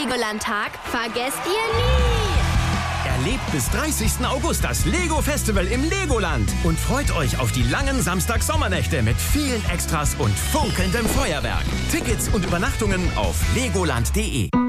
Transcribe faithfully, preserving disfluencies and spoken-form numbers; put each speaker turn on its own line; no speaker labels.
Legoland-Tag vergesst ihr nie.
Erlebt bis dreißigsten August das Lego Festival im Legoland und freut euch auf die langen Samstag-Sommernächte mit vielen Extras und funkelndem Feuerwerk. Tickets und Übernachtungen auf legoland punkt de.